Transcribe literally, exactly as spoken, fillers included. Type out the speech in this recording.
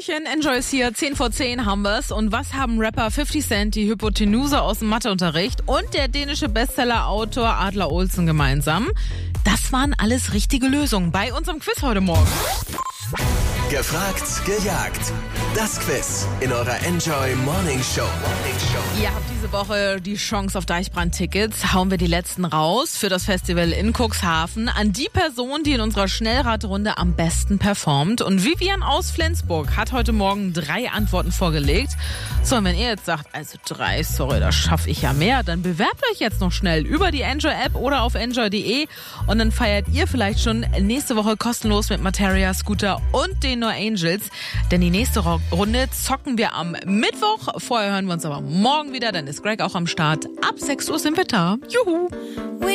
Hallöchen, Enjoy ist hier, zehn vor zehn haben wir's. Und was haben Rapper fifty Cent, die Hypotenuse aus dem Matheunterricht und der dänische Bestseller-Autor Adler Olsen gemeinsam? Das waren alles richtige Lösungen bei unserem Quiz heute Morgen. Gefragt, gejagt. Das Quiz in eurer Enjoy Morning Show. Morning Show. Ihr habt diese Woche die Chance auf Deichbrand-Tickets. Hauen wir die letzten raus für das Festival in Cuxhaven an die Person, die in unserer Schnellraterunde am besten performt. Und Vivian aus Flensburg hat heute Morgen drei Antworten vorgelegt. So, und wenn ihr jetzt sagt, also drei, sorry, das schaffe ich ja mehr, dann bewerbt euch jetzt noch schnell über die Enjoy-App oder auf enjoy punkt de und dann feiert ihr vielleicht schon nächste Woche kostenlos mit Materia, Scooter und den No Angels. Denn die nächste Runde zocken wir am Mittwoch. Vorher hören wir uns aber morgen wieder, dann ist Greg auch am Start. Ab sechs Uhr sind wir da. Juhu!